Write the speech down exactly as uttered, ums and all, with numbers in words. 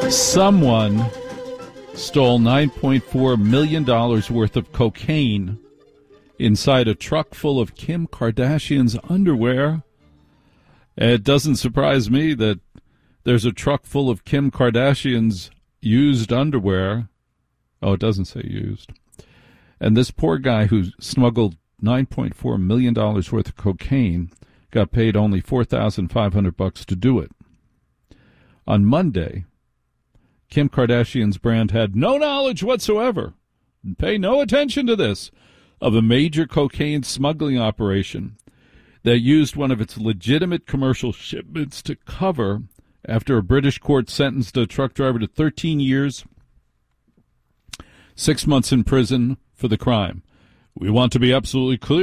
Someone stole nine point four million dollars worth of cocaine inside a truck full of Kim Kardashian's underwear. It doesn't surprise me that there's a truck full of Kim Kardashian's used underwear. Oh, it doesn't say used. And this poor guy who smuggled nine point four million dollars worth of cocaine got paid only four thousand five hundred bucks to do it. On Monday, Kim Kardashian's brand had no knowledge whatsoever, and pay no attention to this, of a major cocaine smuggling operation that used one of its legitimate commercial shipments to cover after a British court sentenced a truck driver to thirteen years, six months in prison for the crime. We want to be absolutely clear.